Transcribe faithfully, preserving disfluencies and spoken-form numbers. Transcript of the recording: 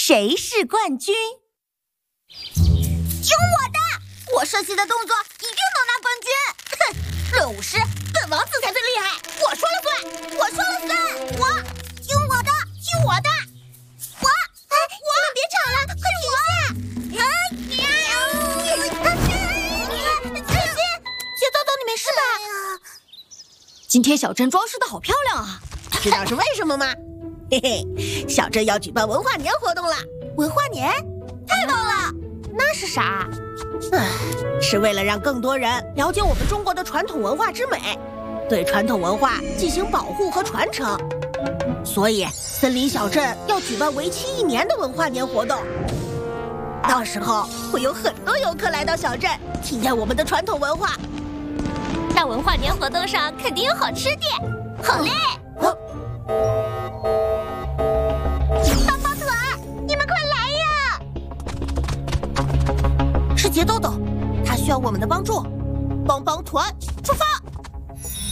谁是冠军？ 听我的！我设计的动作一定能拿冠军！哼，论舞狮，本王子才最厉害，我说了算，我说了算！我听我的，听我的！我，哎，我们别吵了，快停下！小心，姐豆豆，你没事吧？ 今天小镇装饰的好漂亮啊！ 知道是为什么吗？嘿嘿，小镇要举办文化年活动了。 文化年，太棒了！ 那是啥？ 唉，是为了让更多人了解我们中国的传统文化之美，对传统文化进行保护和传承。所以，森林小镇要举办为期一年的文化年活动。到时候会有很多游客来到小镇，体验我们的传统文化。 那文化年活动上肯定有好吃的。好嘞！ 哦棒棒腿儿，你们快来呀！ 是杰豆豆，他需要我们的帮助。帮帮团，出发！